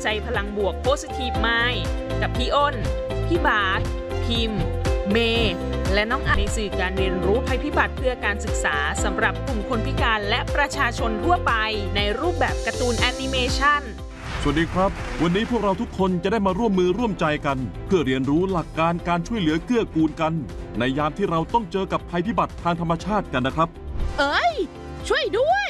ใจพลังบวก Positive Mind กับพี่อ้น พี่บาสพิมพ์ เมย์และน้องอัดในสื่อการเรียนรู้ภัยพิบัติเพื่อการศึกษาสำหรับกลุ่มคนพิการและประชาชนทั่วไปในรูปแบบการ์ตูนแอนิเมชันสวัสดีครับวันนี้พวกเราทุกคนจะได้มาร่วมมือร่วมใจกันเพื่อเรียนรู้หลักการการช่วยเหลือเกื้อกูลกันในยามที่เราต้องเจอกับภัยพิบัติทางธรรมชาติกันนะครับเอ้ยช่วยด้วย